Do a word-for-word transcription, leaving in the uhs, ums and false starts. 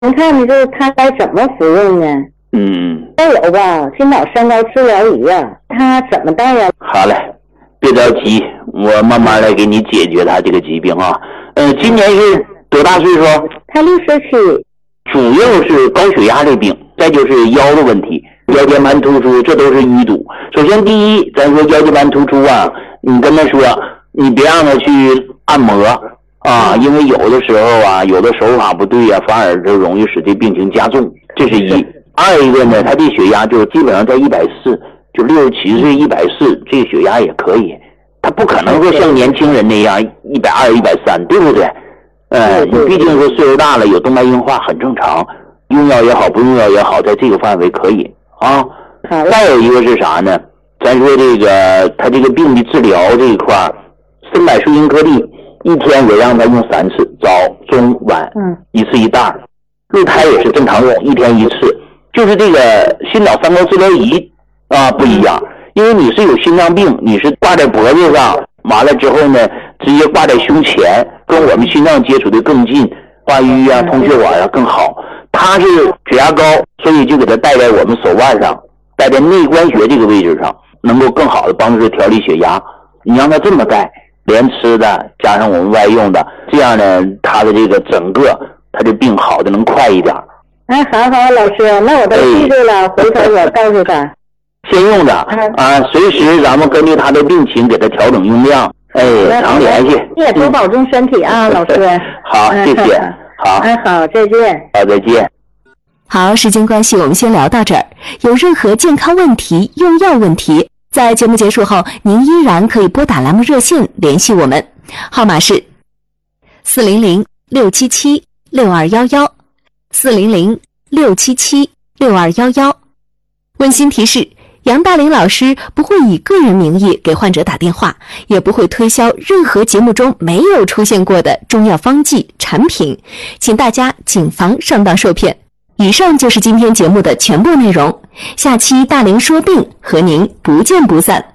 您看你这他该怎么服用呢？ 嗯， 再有吧，心脑三高治疗仪呀，他怎么带呀？ 好嘞，别着急，我慢慢来给你解决他这个疾病啊。呃，今年是多大岁数？ 他六十七。 主要是高血压这病，再就是腰的问题，腰间盘突出，这都是淤堵。首先第一，咱说腰间盘突出啊，你跟他说，你别让他去按摩啊，因为有的时候啊，有的手法不对啊，反而就容易使这病情加重，这是一。二一个呢，他这血压就基本上在一百四，就六十七岁一百四，这个血压也可以，他不可能说像年轻人那样一百二、一百三，对不对？呃，你毕竟是岁数大了，有动脉硬化很正常，用药也好，不用药也好，在这个范围可以啊。再有一个是啥呢？咱说这个他这个病的治疗这一块，生柏树因颗粒一天我让他用三次，早中晚， 嗯， 一次一袋。鹿胎也是正常用，一天一次。就是这个心脑三高治疗仪啊不一样，因为你是有心脏病，你是挂在脖子上，完了之后呢，直接挂在胸前，跟我们心脏接触的更近，化瘀啊、通血管啊更好。他是血压高，所以就给他戴在我们手腕上，戴在内关节这个位置上，能够更好的帮助调理血压。你让他这么戴，连吃的加上我们外用的，这样呢，他的这个整个他的病好的能快一点。 哎，好好，老师，那我都记住了，回头我告诉他。 先用的啊，随时咱们根据他的病情给他调整用量。哎，常联系。 你也多保重身体啊，老师。 好，谢谢。好。 哎，好，再见。 好，再见。 好，时间关系，我们先聊到这儿。有任何健康问题、用药问题，在节目结束后，您依然可以拨打栏目热线联系我们，号码是四零零六七七六二幺幺。四零零六七七六二幺幺。温馨提示：杨大林老师不会以个人名义给患者打电话，也不会推销任何节目中没有出现过的中药方剂产品，请大家谨防上当受骗。以上就是今天节目的全部内容，下期大林说病和您不见不散。